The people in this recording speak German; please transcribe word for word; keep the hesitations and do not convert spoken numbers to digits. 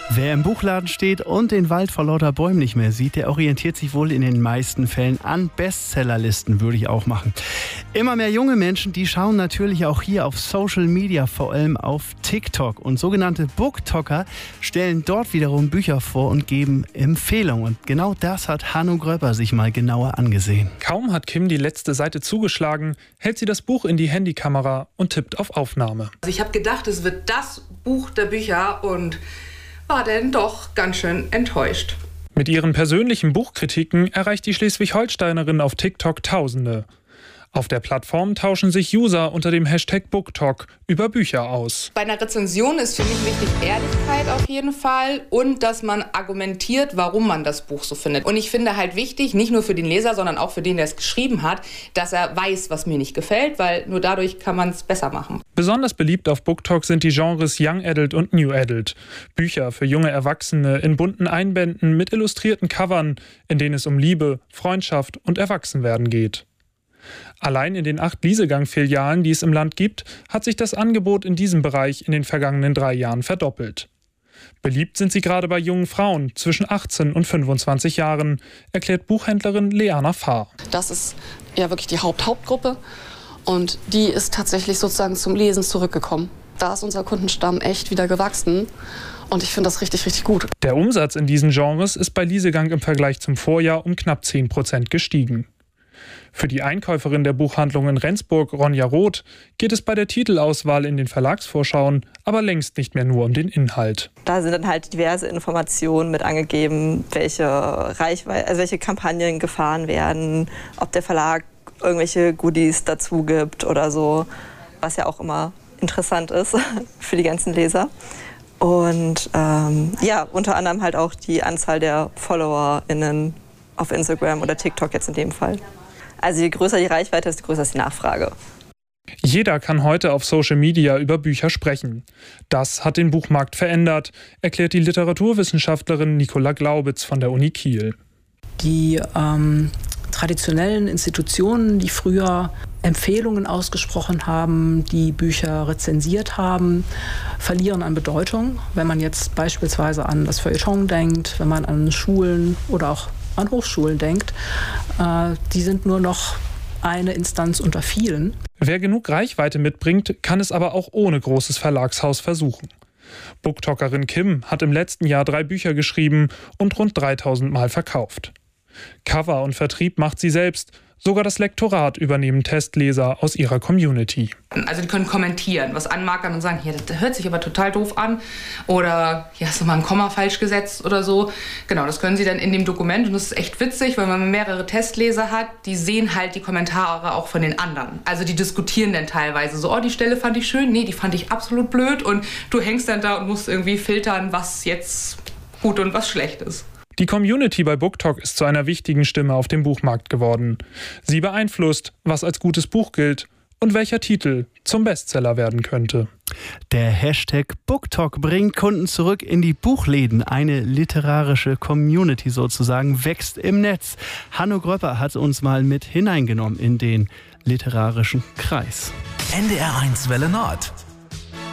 Wer im Buchladen steht und den Wald vor lauter Bäumen nicht mehr sieht, der orientiert sich wohl in den meisten Fällen an Bestsellerlisten, würde ich auch machen. Immer mehr junge Menschen, die schauen natürlich auch hier auf Social Media, vor allem auf TikTok. Und sogenannte Booktoker stellen dort wiederum Bücher vor und geben Empfehlungen. Und genau das hat Hanno Gröber sich mal genauer angesehen. Kaum hat Kim die letzte Seite zugeschlagen, hält sie das Buch in die Handykamera und tippt auf Aufnahme. Also ich habe gedacht, es wird das Buch der Bücher und war denn doch ganz schön enttäuscht. Mit ihren persönlichen Buchkritiken erreicht die Schleswig-Holsteinerin auf TikTok Tausende. Auf der Plattform tauschen sich User unter dem Hashtag BookTok über Bücher aus. Bei einer Rezension ist für mich wichtig Ehrlichkeit auf jeden Fall und dass man argumentiert, warum man das Buch so findet. Und ich finde halt wichtig, nicht nur für den Leser, sondern auch für den, der es geschrieben hat, dass er weiß, was mir nicht gefällt, weil nur dadurch kann man es besser machen. Besonders beliebt auf BookTok sind die Genres Young Adult und New Adult. Bücher für junge Erwachsene in bunten Einbänden mit illustrierten Covern, in denen es um Liebe, Freundschaft und Erwachsenwerden geht. Allein in den acht Liesegang-Filialen, die es im Land gibt, hat sich das Angebot in diesem Bereich in den vergangenen drei Jahren verdoppelt. Beliebt sind sie gerade bei jungen Frauen zwischen achtzehn und fünfundzwanzig Jahren, erklärt Buchhändlerin Leana Fahr. Das ist ja wirklich die Haupt-Hauptgruppe und die ist tatsächlich sozusagen zum Lesen zurückgekommen. Da ist unser Kundenstamm echt wieder gewachsen. Und ich finde das richtig, richtig gut. Der Umsatz in diesen Genres ist bei Liesegang im Vergleich zum Vorjahr um knapp zehn Prozent gestiegen. Für die Einkäuferin der Buchhandlung in Rendsburg, Ronja Roth, geht es bei der Titelauswahl in den Verlagsvorschauen aber längst nicht mehr nur um den Inhalt. Da sind dann halt diverse Informationen mit angegeben, welche Reichweite, also welche Kampagnen gefahren werden, ob der Verlag irgendwelche Goodies dazu gibt oder so, was ja auch immer interessant ist für die ganzen Leser. Und ähm, ja, unter anderem halt auch die Anzahl der FollowerInnen auf Instagram oder TikTok jetzt in dem Fall. Also je größer die Reichweite, desto größer ist die Nachfrage. Jeder kann heute auf Social Media über Bücher sprechen. Das hat den Buchmarkt verändert, erklärt die Literaturwissenschaftlerin Nicola Glaubitz von der Uni Kiel. Die ähm, traditionellen Institutionen, die früher Empfehlungen ausgesprochen haben, die Bücher rezensiert haben, verlieren an Bedeutung. Wenn man jetzt beispielsweise an das Feuilleton denkt, wenn man an Schulen oder auch an Hochschulen denkt, äh, die sind nur noch eine Instanz unter vielen. Wer genug Reichweite mitbringt, kann es aber auch ohne großes Verlagshaus versuchen. Booktokerin Kim hat im letzten Jahr drei Bücher geschrieben und rund dreitausend Mal verkauft. Cover und Vertrieb macht sie selbst. Sogar das Lektorat übernehmen Testleser aus ihrer Community. Also die können kommentieren, was anmarkern und sagen, hier, das hört sich aber total doof an oder hier hast du mal ein Komma falsch gesetzt oder so. Genau, das können sie dann in dem Dokument und das ist echt witzig, weil man mehrere Testleser hat, die sehen halt die Kommentare auch von den anderen. Also die diskutieren dann teilweise so, oh, die Stelle fand ich schön, nee, die fand ich absolut blöd und du hängst dann da und musst irgendwie filtern, was jetzt gut und was schlecht ist. Die Community bei BookTok ist zu einer wichtigen Stimme auf dem Buchmarkt geworden. Sie beeinflusst, was als gutes Buch gilt und welcher Titel zum Bestseller werden könnte. Der Hashtag BookTok bringt Kunden zurück in die Buchläden. Eine literarische Community sozusagen wächst im Netz. Hanno Gröber hat uns mal mit hineingenommen in den literarischen Kreis. N D R eins Welle Nord.